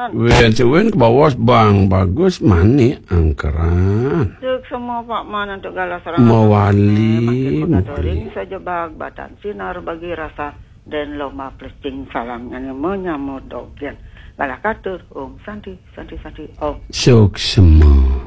Wien ke bawah bang bagus mani angkeran. Cek semua Pak Man untuk galas serangan. Mawali. Makin pegatoring saja bag batan sinar bagi rasa dan loma plisting salamnya menyamut dogen. Galakatur Om Santi Om. Suksema.